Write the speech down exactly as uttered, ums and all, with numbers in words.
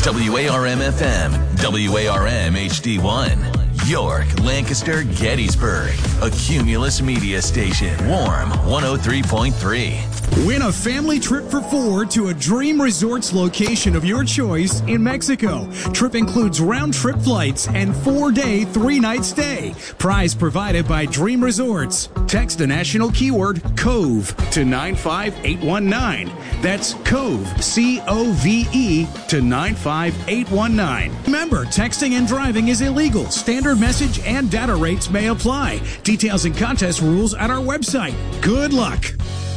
W A R M F M, W A R M H D one. York, Lancaster, Gettysburg. A Cumulus Media Station. Warm one oh three point three. Win a family trip for four to a Dream Resorts location of your choice in Mexico. Trip includes round-trip flights and four-day, three-night stay. Prize provided by Dream Resorts. Text the national keyword COVE to nine five eight one nine. That's COVE, C O V E, to nine five eight one nine. Remember, texting and driving is illegal. Standard message and data rates may apply. Details and contest rules at our website. Good luck.